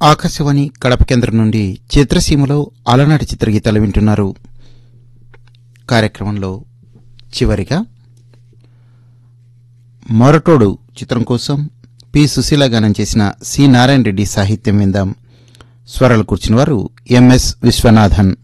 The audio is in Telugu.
ఆకాశవాణి కడప కేంద్రం నుండి చిత్రసీమలో అలనాటి చిత్రగీతాలు వింటున్నారు. కార్యక్రమంలో చివరిగా మొరటోడు చిత్రం కోసం పి. సుశీల గానం చేసిన సి. నారాయణ రెడ్డి సాహిత్యం విందాం. స్వరాలు కూర్చున్నవారు ఎంఎస్ విశ్వనాథన్.